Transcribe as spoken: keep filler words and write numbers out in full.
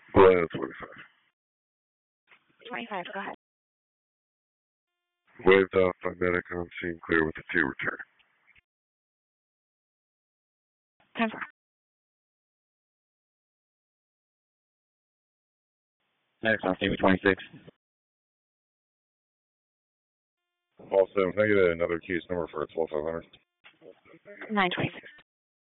Go ahead, twenty-five. twenty-five, go ahead. Waved off by medic on scene, clear with the T return. ten four. Next on scene twenty-six. Paul seven, can I get another case number for twelve five hundred? nine twenty-six.